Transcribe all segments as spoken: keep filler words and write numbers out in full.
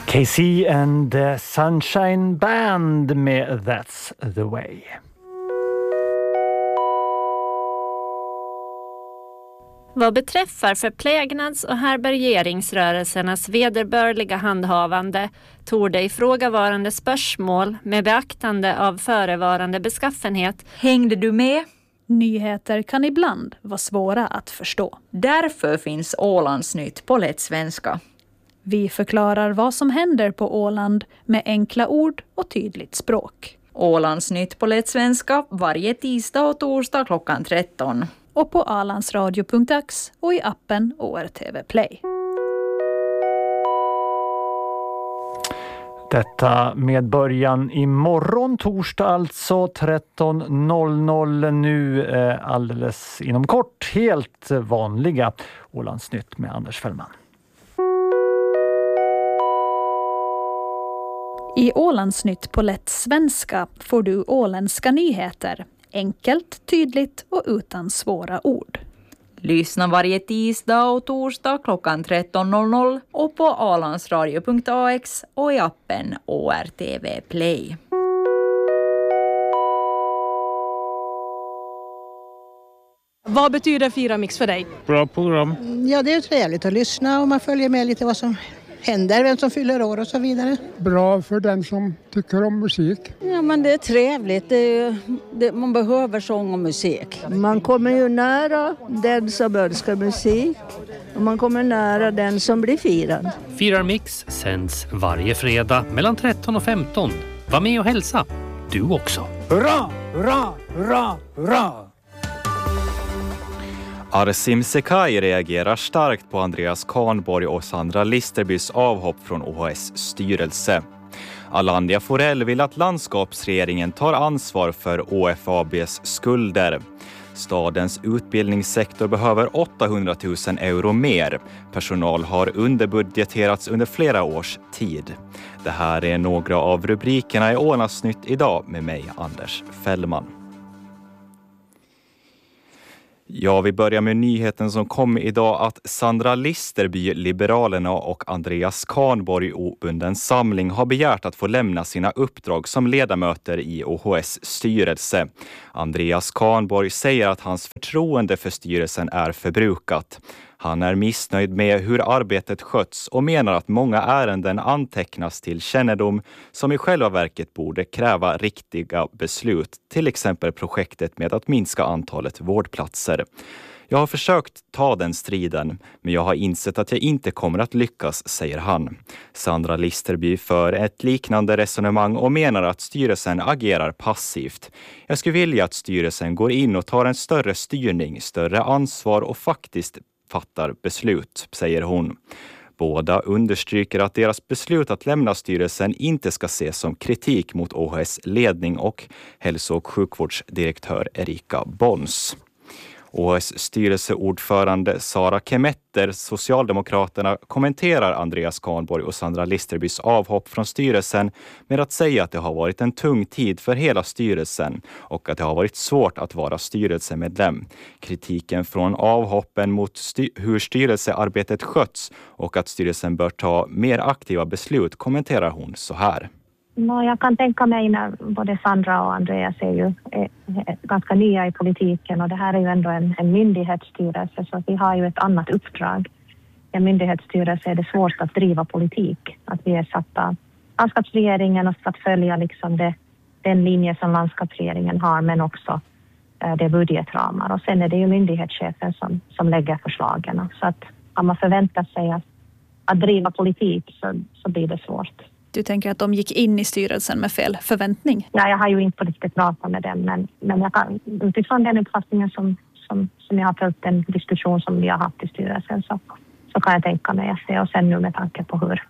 K C and the Sunshine Band med That's the Way. Vad beträffar förplägnads- och härbärgeringsrörelsernas vederbörliga handhavande torde ifrågavarande spörsmål med beaktande av förevarande beskaffenhet. Hängde du med? Nyheter kan ibland vara svåra att förstå. Därför finns Ålandsnytt på lätt svenska. Vi förklarar vad som händer på Åland med enkla ord och tydligt språk. Ålandsnytt på lätt svenska varje tisdag och torsdag klockan tretton. Och på alandsradio punkt ax och i appen O R T V Play. Detta med början imorgon torsdag, alltså tretton noll noll nu eh, alldeles inom kort. Helt vanliga Ålandsnytt med Anders Fällman. I Ålandsnytt på lätt svenska får du åländska nyheter. Enkelt, tydligt och utan svåra ord. Lyssna varje tisdag och torsdag klockan tretton noll noll och på alandsradio punkt ax och i appen O R T V Play. Vad betyder Fyra Mix för dig? Bra program. Ja, det är trevligt att lyssna och man följer med lite vad som händer, vem som fyller år och så vidare. Bra för den som tycker om musik. Ja, men det är trevligt. Det är, det, man behöver sång och musik. Man kommer ju nära den som önskar musik och man kommer nära den som blir firad. Fyra Mix sänds varje fredag mellan tretton och femton. Var med och hälsa. Du också. Hurra, hurra, hurra, hurra! Arsim Sekai reagerar starkt på Andreas Kahnborg och Sandra Listerbys avhopp från O H S styrelse. Alandia Forell vill att landskapsregeringen tar ansvar för O F A B:s skulder. Stadens utbildningssektor behöver åttahundratusen euro mer. Personal har underbudgeterats under flera års tid. Det här är några av rubrikerna i Ålandsnytt idag med mig, Anders Fällman. Ja, vi börjar med nyheten som kom idag att Sandra Listerby, Liberalerna och Andreas Kahnborg, obunden samling, har begärt att få lämna sina uppdrag som ledamöter i O H S styrelse. Andreas Kahnborg säger att hans förtroende för styrelsen är förbrukat. Han är missnöjd med hur arbetet sköts och menar att många ärenden antecknas till kännedom som i själva verket borde kräva riktiga beslut, till exempel projektet med att minska antalet vårdplatser. Jag har försökt ta den striden, men jag har insett att jag inte kommer att lyckas, säger han. Sandra Listerby för ett liknande resonemang och menar att styrelsen agerar passivt. Jag skulle vilja att styrelsen går in och tar en större styrning, större ansvar och faktiskt fattar beslut, säger hon. Båda understryker att deras beslut att lämna styrelsen inte ska ses som kritik mot O H S ledning och hälso- och sjukvårdsdirektör Erika Bons. O H S styrelseordförande Sara Kemetter, Socialdemokraterna, kommenterar Andreas Kahnborg och Sandra Listerbys avhopp från styrelsen med att säga att det har varit en tung tid för hela styrelsen och att det har varit svårt att vara styrelsemedlem. Kritiken från avhoppen mot styr- hur styrelsearbetet sköts och att styrelsen bör ta mer aktiva beslut kommenterar hon så här. No, jag kan tänka mig när både Sandra och Andreas är ju är, är ganska nya i politiken och det här är ju ändå en, en myndighetsstyrelse så vi har ju ett annat uppdrag. I en myndighetsstyrelse är det svårt att driva politik. Att vi är satta av landskapsregeringen och ska följa liksom det, den linje som landskapsregeringen har men också eh, det budgetramar. Och sen är det ju myndighetschefen som, som lägger förslagen. Så att om man förväntar sig att, att driva politik så, så blir det svårt. Du tänker att de gick in i styrelsen med fel förväntning? Ja, jag har ju inte riktigt pratat med dem, men, men jag kan, utifrån den uppfattningen som, som, som jag har följt den diskussion som vi har haft i styrelsen så, så kan jag tänka mig att det. Och sen nu med tanke på hur,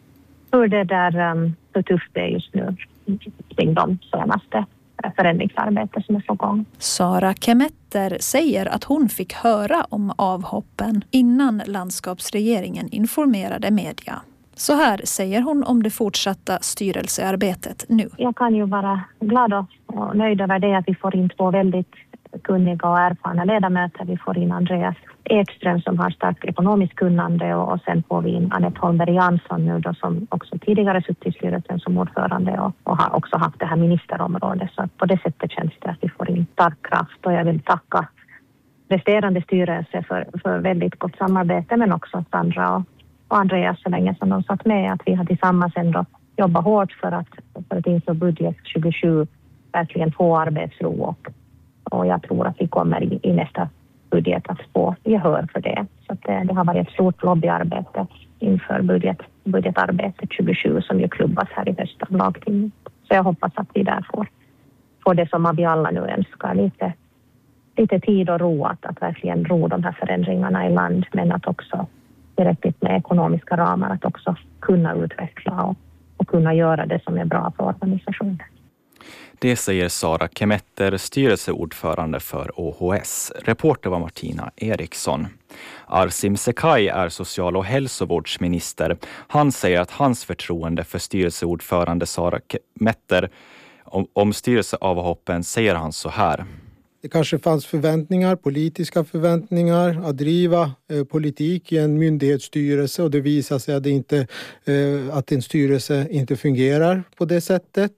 hur det där, um, hur tufft det är just nu kring de senaste förändringsarbete som är på gång. Sara Kemetter säger att hon fick höra om avhoppen innan landskapsregeringen informerade media. Så här säger hon om det fortsatta styrelsearbetet nu. Jag kan ju vara glad och nöjd över det att vi får in två väldigt kunniga och erfarna ledamöter. Vi får in Andreas Ekström som har starkt ekonomiskt kunnande och, och sen får vi in Anette Holmberg Jansson nu då som också tidigare suttit i styrelsen som ordförande och, och har också haft det här ministerområdet. Så på det sättet känns det att vi får in stark kraft och jag vill tacka resterande styrelse för, för väldigt gott samarbete men också Sandra och, och Andreas så länge som de satt med att vi har tillsammans ändå jobbat hårt för att, för att inför budget tjugosju verkligen få arbetsro och, och jag tror att vi kommer i, i nästa budget att få gehör för det. Så att det, det har varit ett stort lobbyarbete inför budget, budgetarbetet tjugosju som ju klubbas här i höst av lagtinget. Så jag hoppas att vi där får, får det som vi alla nu önskar. Lite, lite tid och ro att, att verkligen ro de här förändringarna i land men att också tillräckligt med ekonomiska ramar att också kunna utveckla och, och kunna göra det som är bra för organisationen. Det säger Sara Kemetter, styrelseordförande för O H S. Reporter var Martina Eriksson. Arsim Sekaj är social- och hälsovårdsminister. Han säger att hans förtroende för styrelseordförande Sara Kemetter om, om styrelseavhoppen säger han så här. Det kanske fanns förväntningar, politiska förväntningar att driva eh, politik i en myndighetsstyrelse och det visar sig att, det inte, eh, att en styrelse inte fungerar på det sättet.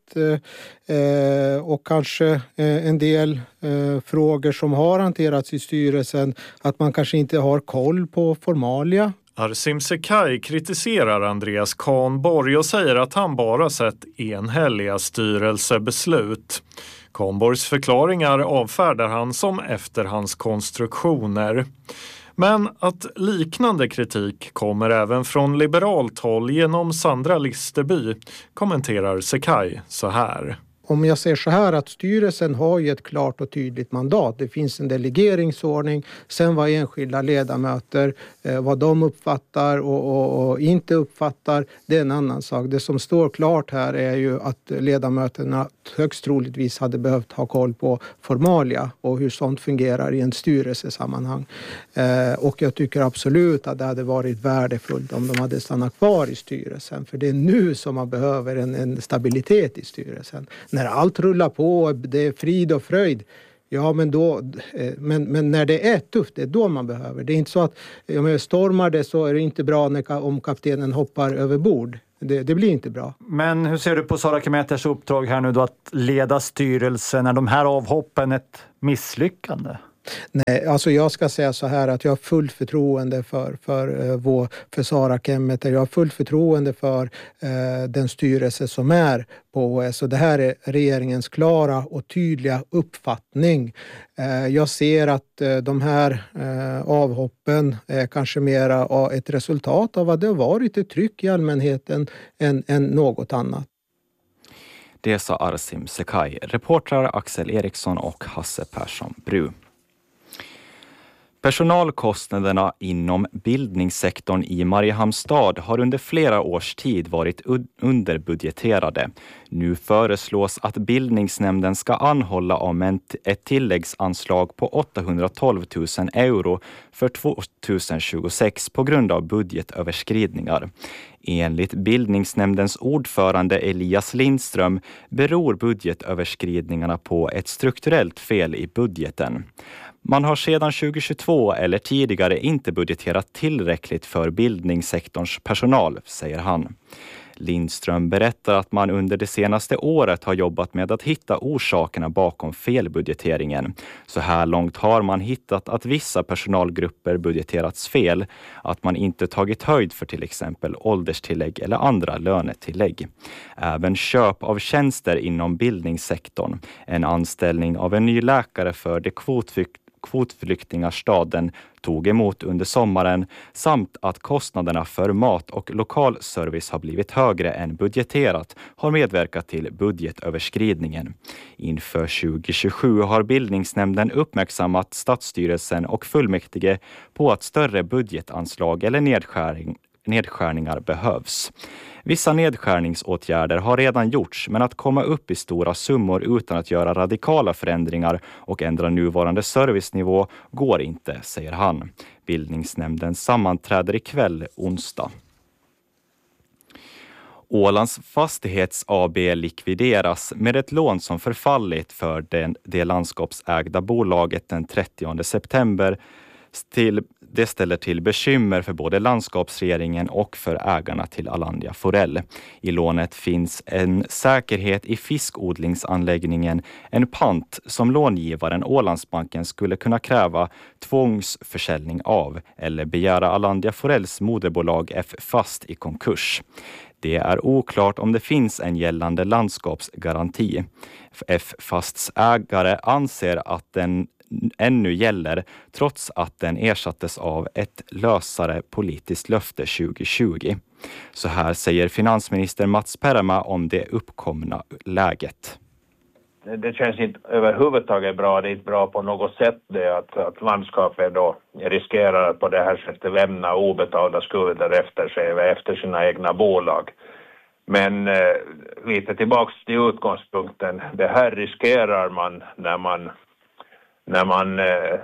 Eh, och kanske eh, en del eh, frågor som har hanterats i styrelsen att man kanske inte har koll på formalia. Arsim Sekaj kritiserar Andreas Kahnborg och säger att han bara sett enhälliga styrelsebeslut. Kahnborgs förklaringar avfärdar han som efterhandskonstruktioner. Men att liknande kritik kommer även från liberalt håll genom Sandra Listerby, kommenterar Sekaj så här. Om jag säger så här att styrelsen har ju ett klart och tydligt mandat. Det finns en delegeringsordning. Sen vad enskilda ledamöter, eh, vad de uppfattar och, och, och inte uppfattar, det är en annan sak. Det som står klart här är ju att ledamöterna högst troligtvis hade behövt ha koll på formalia och hur sånt fungerar i en styrelsesammanhang. Eh, och jag tycker absolut att det hade varit värdefullt om de hade stannat kvar i styrelsen. För det är nu som man behöver en, en stabilitet i styrelsen. När allt rullar på, det är frid och fröjd. Ja, men, då, men, men när det är tufft, det är då man behöver. Det är inte så att om jag stormar det så är det inte bra när, om kaptenen hoppar över bord. Det, det blir inte bra. Men hur ser du på Sara Kemetters uppdrag här nu då att leda styrelsen? Är de här avhoppen ett misslyckande? Nej, alltså jag ska säga så här att jag har fullt förtroende för, för, uh, vår, för Sara Kemetter. Jag har fullt förtroende för uh, den styrelse som är på O S. Och det här är regeringens klara och tydliga uppfattning. Uh, jag ser att uh, de här uh, avhoppen är kanske mera ett resultat av att det har varit ett tryck i allmänheten än, än något annat. Det sa Arsim Sekaj, reportrar Axel Eriksson och Hasse Persson Bru. Personalkostnaderna inom bildningssektorn i Mariehamnstad har under flera års tid varit underbudgeterade. Nu föreslås att bildningsnämnden ska anhålla om ett tilläggsanslag på åttahundratolv tusen euro för tjugohundratjugosex på grund av budgetöverskridningar. Enligt bildningsnämndens ordförande Elias Lindström beror budgetöverskridningarna på ett strukturellt fel i budgeten. Man har sedan tjugohundratjugotvå eller tidigare inte budgeterat tillräckligt för bildningssektorns personal, säger han. Lindström berättar att man under det senaste året har jobbat med att hitta orsakerna bakom felbudgeteringen. Så här långt har man hittat att vissa personalgrupper budgeterats fel, att man inte tagit höjd för till exempel ålderstillägg eller andra lönetillägg. Även köp av tjänster inom bildningssektorn, en anställning av en ny läkare för det kvotflykt kvotflyktingar staden tog emot under sommaren samt att kostnaderna för mat och lokalservice har blivit högre än budgeterat har medverkat till budgetöverskridningen. Inför tjugohundratjugosju har bildningsnämnden uppmärksammat stadsstyrelsen och fullmäktige på att större budgetanslag eller nedskärning nedskärningar behövs. Vissa nedskärningsåtgärder har redan gjorts, men att komma upp i stora summor utan att göra radikala förändringar och ändra nuvarande servicenivå går inte, säger han. Bildningsnämnden sammanträder ikväll onsdag. Ålands Fastighets A B likvideras med ett lån som förfallit för den, det landskapsägda bolaget den trettionde september Till, det ställer till bekymmer för både landskapsregeringen och för ägarna till Alandia Forell. I lånet finns en säkerhet i fiskodlingsanläggningen, en pant som långivaren Ålandsbanken skulle kunna kräva tvångsförsäljning av eller begära Alandia Forells moderbolag F Fast i konkurs. Det är oklart om det finns en gällande landskapsgaranti. F Fasts ägare anser att den ännu gäller trots att den ersattes av ett lösare politiskt löfte tjugo tjugo. Så här säger finansminister Mats Perma om det uppkomna läget. Det känns inte överhuvudtaget bra. Det är inte bra på något sätt det att, att landskapet då riskerar att på det här sättet lämna obetalda skulder efter sig, efter sina egna bolag. Men eh, lite tillbaks till utgångspunkten. Det här riskerar man när man när man eh,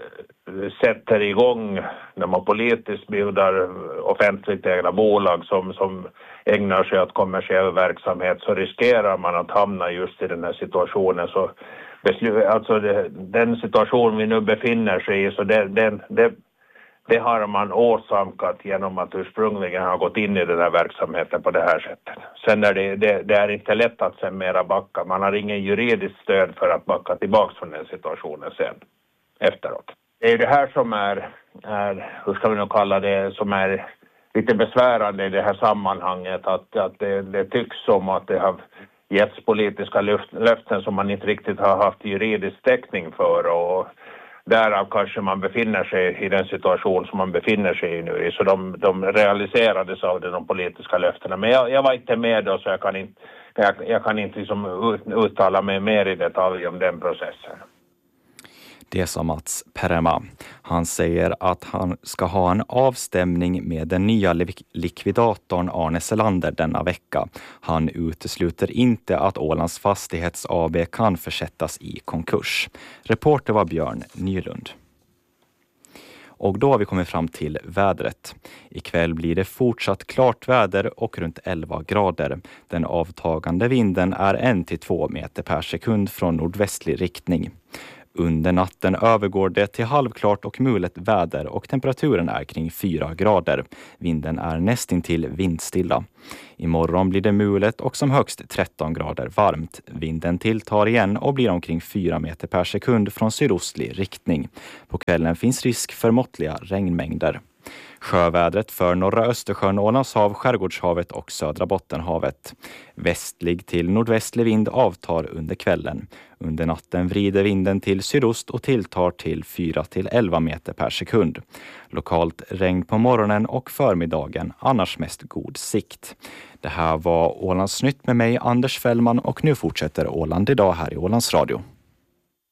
sätter igång, när man politiskt bildar offentligt ägda bolag som, som ägnar sig åt kommersiell verksamhet, så riskerar man att hamna just i den här situationen. Så beslut, alltså det, den situation vi nu befinner sig i, så det, den, det, det har man åsamkat genom att ursprungligen ha gått in i den här verksamheten på det här sättet. Sen är det, det, det är inte lätt att sen mera backa. Man har ingen juridiskt stöd för att backa tillbaka från den situationen sen efteråt. Det är det här som är, är hur ska vi nu kalla det, som är lite besvärande i det här sammanhanget. Att, att det, det tycks som att det har getts politiska löften som man inte riktigt har haft juridisk täckning för, och därav kanske man befinner sig i den situation som man befinner sig i nu. Så de, de realiserades av de politiska löftena. Men jag, jag var inte med då, så jag kan inte, jag, jag kan inte liksom ut, uttala mig mer i detalj om den processen. Det sa Mats Perma. Han säger att han ska ha en avstämning med den nya likvidatorn Arne Selander denna vecka. Han utesluter inte att Ålands Fastighets A B kan försättas i konkurs. Reporter var Björn Nylund. Och då har vi kommit fram till vädret. Ikväll blir det fortsatt klart väder och runt elva grader. Den avtagande vinden är en till två meter per sekund från nordvästlig riktning. Under natten övergår det till halvklart och mulet väder och temperaturen är kring fyra grader. Vinden är nästintill vindstilla. Imorgon blir det mulet och som högst tretton grader varmt. Vinden tilltar igen och blir omkring fyra meter per sekund från sydostlig riktning. På kvällen finns risk för måttliga regnmängder. Sjövädret för norra Östersjön, Ålands hav, Skärgårdshavet och södra Bottenhavet. Västlig till nordvästlig vind avtar under kvällen. Under natten vrider vinden till sydost och tilltar till fyra till elva meter per sekund. Lokalt regn på morgonen och förmiddagen, annars mest god sikt. Det här var Ålands nytt med mig, Anders Fällman, och nu fortsätter Åland idag här i Ålands Radio.